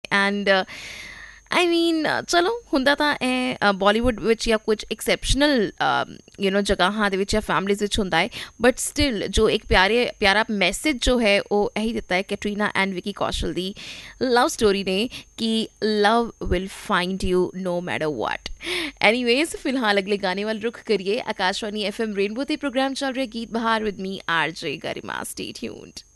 And I ਮੀਨ ਚਲੋ ਹੁੰਦਾ ਤਾਂ ਇਹ ਬਾਲੀਵੁੱਡ ਵਿੱਚ ਜਾਂ ਕੁਝ ਐਕਸੈਪਸ਼ਨਲ ਜਗ੍ਹਾਵਾਂ ਦੇ ਵਿੱਚ ਜਾਂ ਫੈਮਲੀਜ਼ ਵਿੱਚ ਹੁੰਦਾ ਹੈ ਬਟ ਸਟਿਲ ਜੋ ਇੱਕ ਪਿਆਰਾ ਮੈਸੇਜ ਜੋ ਹੈ ਉਹ ਇਹੀ ਦਿੱਤਾ ਹੈ Katrina and Vicky Kaushal the love story ਨੇ ਕਿ ਲਵ will find you know matter what. Anyways ਫਿਲਹਾਲ ਅਗਲੇ ਗਾਣੇ ਵੱਲ ਰੁਖ ਕਰੀਏ। ਆਕਾਸ਼ਵਾਣੀ FM ਰੇਨਬੋ ਤੇ ਪ੍ਰੋਗਰਾਮ ਚੱਲ ਰਿਹਾ ਗੀਤ ਬਹਾਰ with me RJ Garima. Stay tuned.